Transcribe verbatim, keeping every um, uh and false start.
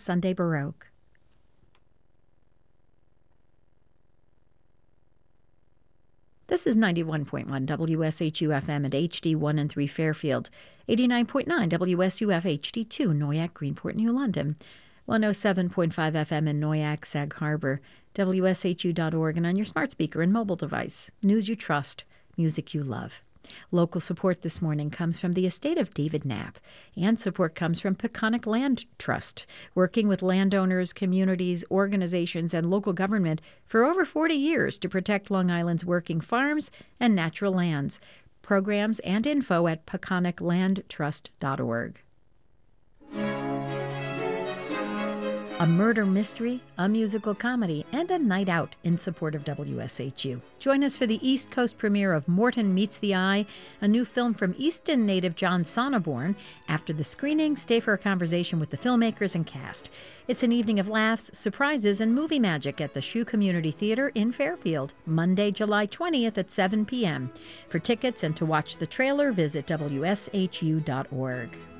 Sunday Baroque. This is ninety-one point one W S H U F M at H D one and three Fairfield, eighty-nine point nine W S U F H D two Noyac, Greenport, New London, one oh seven point five F M in Noyac, Sag Harbor, W S H U dot org, and on your smart speaker and mobile device. News you trust, music you love. Local support this morning comes from the estate of David Knapp, and support comes from Peconic Land Trust, working with landowners, communities, organizations, and local government for over forty years to protect Long Island's working farms and natural lands. Programs and info at peconic land trust dot org. A murder mystery, a musical comedy, and a night out in support of W S H U. Join us for the East Coast premiere of Morton Meets the Eye, a new film from Easton native John Sonneborn. After the screening, stay for a conversation with the filmmakers and cast. It's an evening of laughs, surprises, and movie magic at the Shoe Community Theater in Fairfield, Monday, July twentieth at seven p.m. For tickets and to watch the trailer, visit W S H U dot org.